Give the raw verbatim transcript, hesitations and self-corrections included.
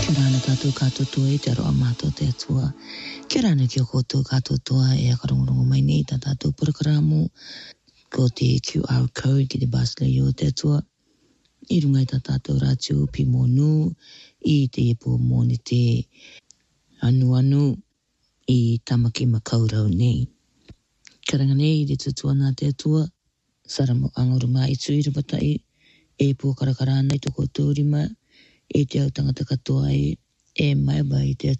Kia rana tātou katotoa e te aroa mātou te atua. Kia rana ki o koutou katotoa e akarongorongo mai nei tā tātou parakaramo ko te Q R code ki te Basley o te atua. I runga i tā tātou rātiu pi mōnu i te epo mōni te anu anu i tamaki makaurau nei. Kia ranga nei i te tutua nā te atua. Saramo angoruma i tui rupatai e pō karakarana i toko tōrima e te au tangata katoa e e mai bai te